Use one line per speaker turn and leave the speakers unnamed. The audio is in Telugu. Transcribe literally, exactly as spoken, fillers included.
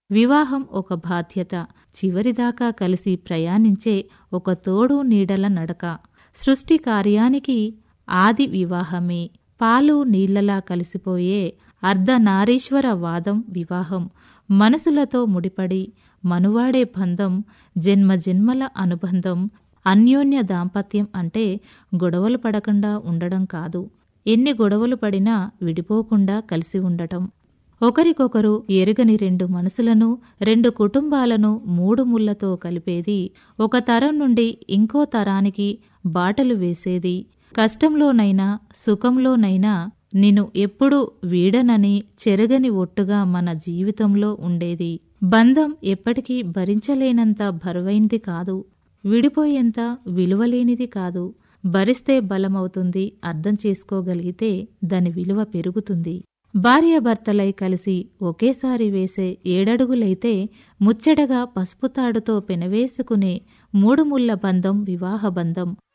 వివాహం ఒక బాధ్యత, చివరిదాకా కలిసి ప్రయాణించే ఒక తోడు నీడల నడక. సృష్టి కార్యానికి ఆది వివాహమే. పాలు నీళ్లలా కలిసిపోయే అర్ధనారీశ్వర వాదం వివాహం. మనసులతో ముడిపడి మనువాడే బంధం, జన్మ జన్మల అనుబంధం. అన్యోన్య దాంపత్యం అంటే గొడవలు పడకుండా ఉండడం కాదు, ఎన్ని గొడవలు పడినా విడిపోకుండా కలిసి ఉండటం. ఒకరికొకరు ఎరుగని రెండు మనసులను, రెండు కుటుంబాలను మూడు ముళ్లతో కలిపేది, ఒక తరం నుండి ఇంకో తరానికి బాటలు వేసేది. కష్టంలోనైనా సుఖంలోనైనా నిన్ను ఎప్పుడూ వీడనని చెరగని ఒట్టుగా మన జీవితంలో ఉండేది. బంధం ఎప్పటికీ భరించలేనంత బరువైంది కాదు, విడిపోయేంత విలువలేనిది కాదు. భరిస్తే బలమవుతుంది, అర్థం చేసుకోగలిగితే దాని విలువ పెరుగుతుంది. భార్యాభర్తలై కలిసి ఒకేసారి వేసే ఏడడుగులైతే ముచ్చటగా పసుపుతాడుతో పెనవేసుకునే మూడు ముళ్ల బంధం వివాహ బంధం.